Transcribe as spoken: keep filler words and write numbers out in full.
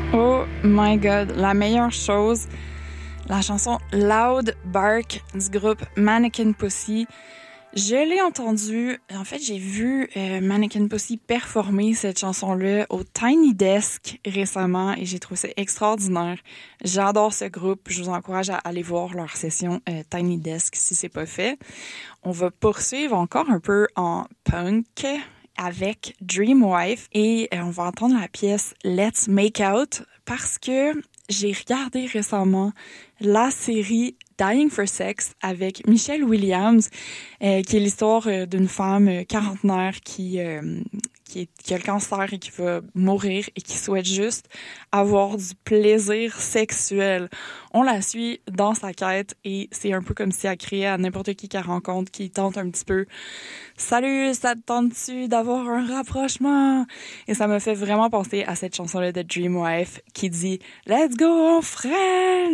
Oh my god, la meilleure chose, la chanson Loud Bark du groupe Mannequin Pussy. Je l'ai entendue, en fait j'ai vu euh, Mannequin Pussy performer cette chanson-là au Tiny Desk récemment et j'ai trouvé ça extraordinaire. J'adore ce groupe, je vous encourage à aller voir leur session euh, Tiny Desk si c'est pas fait. On va poursuivre encore un peu en punk avec Dreamwife et euh, on va entendre la pièce Let's Make Out parce que j'ai regardé récemment la série Dying for Sex avec Michelle Williams, euh, qui est l'histoire euh, d'une femme euh, quarantenaire qui, euh, qui, est, qui a le cancer et qui va mourir et qui souhaite juste avoir du plaisir sexuel. On la suit dans sa quête et c'est un peu comme si elle criait à n'importe qui qu'elle rencontre, qui tente un petit peu « Salut, ça te tente-tu d'avoir un rapprochement? » Et ça m'a fait vraiment penser à cette chanson-là de Dreamwife qui dit « Let's go en French! »